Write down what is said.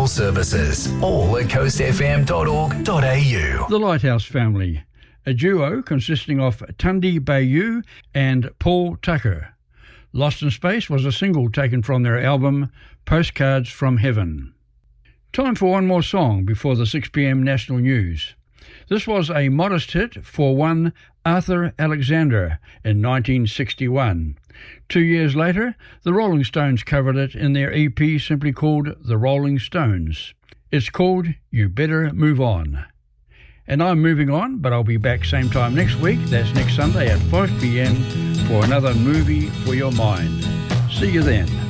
funeral services. All at coastfm.org.au. The Lighthouse Family, a duo consisting of Tundi Bayou and Paul Tucker. Lost in Space was a single taken from their album Postcards from Heaven. Time for one more song before the 6 p.m. national news. This was a modest hit for one Arthur Alexander in 1961. 2 years later, the Rolling Stones covered it in their EP simply called The Rolling Stones. It's called You Better Move On. And I'm moving on, but I'll be back same time next week. That's next Sunday at 5 p.m. for another movie for your mind. See you then.